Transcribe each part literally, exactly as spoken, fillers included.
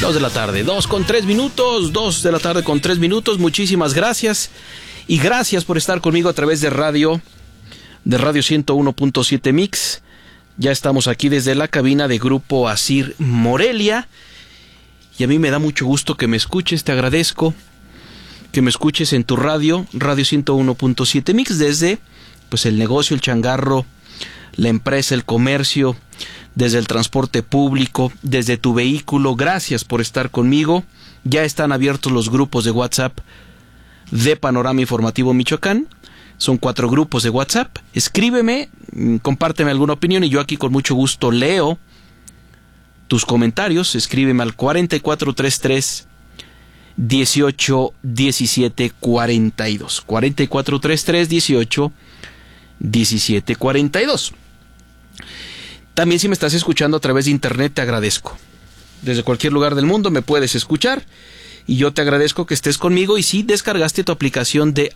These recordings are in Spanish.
dos de la tarde, dos con tres minutos, dos de la tarde con tres minutos. Muchísimas gracias. Y gracias por estar conmigo a través de radio, de Radio ciento uno punto siete Mix. Ya estamos aquí desde la cabina de Grupo Asir Morelia. Y a mí me da mucho gusto que me escuches, te agradezco que me escuches en tu radio, Radio ciento uno punto siete Mix, desde pues el negocio, el changarro, la empresa, el comercio, desde el transporte público, desde tu vehículo. Gracias por estar conmigo. Ya están abiertos los grupos de WhatsApp de Panorama Informativo Michoacán. Son cuatro grupos de WhatsApp. Escríbeme, compárteme alguna opinión y yo aquí con mucho gusto leo tus comentarios. Escríbeme al cuarenta y cuatro treinta y tres dieciocho diecisiete cuarenta y dos. cuarenta y cuatro treinta y tres dieciocho diecisiete cuarenta y dos. También si me estás escuchando a través de internet, te agradezco. Desde cualquier lugar del mundo me puedes escuchar y yo te agradezco que estés conmigo. Y si descargaste tu aplicación de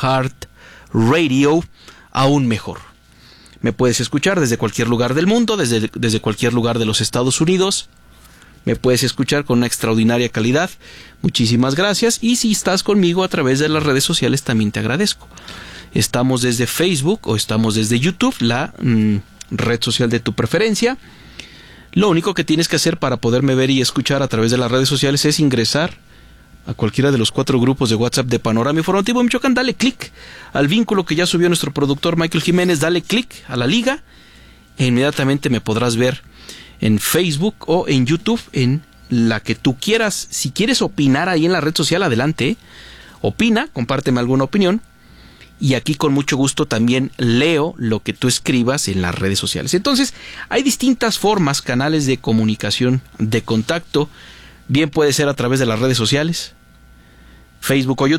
iHeartRadio, aún mejor. Me puedes escuchar desde cualquier lugar del mundo, desde, desde cualquier lugar de los Estados Unidos. Me puedes escuchar con una extraordinaria calidad. Muchísimas gracias. Y si estás conmigo a través de las redes sociales, también te agradezco. Estamos desde Facebook o estamos desde YouTube, la mmm, red social de tu preferencia. Lo único que tienes que hacer para poderme ver y escuchar a través de las redes sociales es ingresar a cualquiera de los cuatro grupos de WhatsApp de Panorama Informativo Michoacán. Dale clic al vínculo que ya subió nuestro productor Michael Jiménez. Dale clic a la liga e inmediatamente me podrás ver en Facebook o en YouTube, en la que tú quieras. Si quieres opinar ahí en la red social, adelante, ¿eh? Opina, compárteme alguna opinión. Y aquí con mucho gusto también leo lo que tú escribas en las redes sociales. Entonces, hay distintas formas, canales de comunicación, de contacto. Bien puede ser a través de las redes sociales, Facebook o YouTube.